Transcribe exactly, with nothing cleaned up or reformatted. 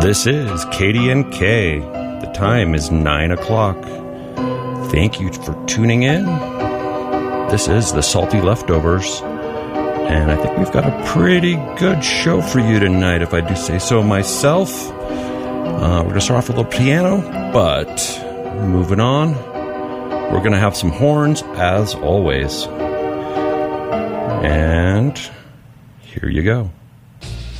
This is Katie and Kay. The time is nine o'clock. Thank you for tuning in. This is the Salty Leftovers, and I think we've got a pretty good show for you tonight, if I do say so myself. Uh, we're going to start off with a little piano, but moving on, we're going to have some horns, as always. And here you go.